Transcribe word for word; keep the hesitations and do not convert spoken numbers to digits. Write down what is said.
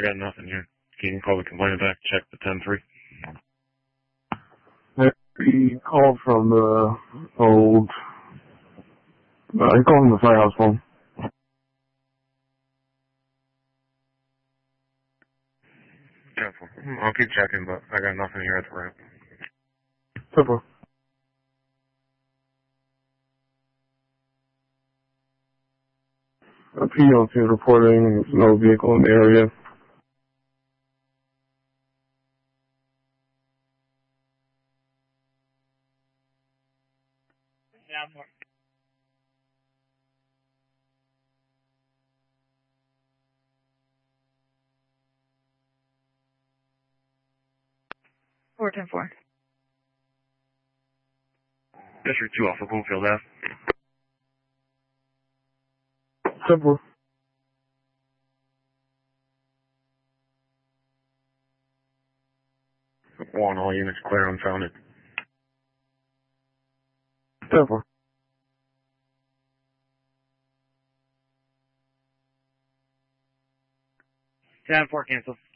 I got nothing here. Can you call the complainant back, check the ten three? He called from the old, uh, he called from the firehouse phone. Careful. I'll keep checking, but I got nothing here at the ramp. Simple. A P O is reporting there's no vehicle in the area. Yeah, four ten four. District two off of Bloomfield Ave. Simple. One, all units clear unfounded. Simple. ten four cancel.